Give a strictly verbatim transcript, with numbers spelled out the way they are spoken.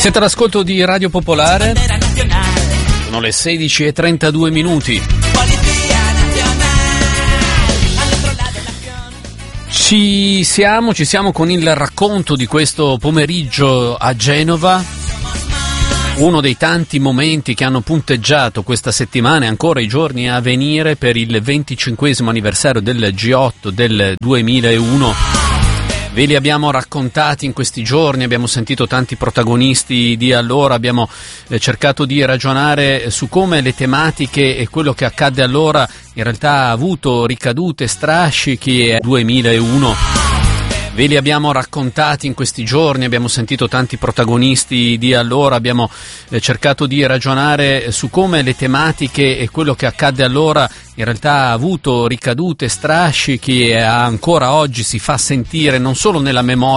Siete all'ascolto di Radio Popolare, sono le sedici e trentadue minuti. Ci siamo, ci siamo con il racconto di questo pomeriggio a Genova, uno dei tanti momenti che hanno punteggiato questa settimana e ancora i giorni a venire per il venticinquesimo anniversario del G otto del duemilauno. Ve li abbiamo raccontati in questi giorni, abbiamo sentito tanti protagonisti di allora, abbiamo eh, cercato di ragionare su come le tematiche e quello che accadde allora in realtà ha avuto ricadute, strascichi e duemilauno. Ve li abbiamo raccontati in questi giorni, abbiamo sentito tanti protagonisti di allora, abbiamo eh, cercato di ragionare su come le tematiche e quello che accadde allora in realtà ha avuto ricadute, strascichi e ancora oggi si fa sentire non solo nella memoria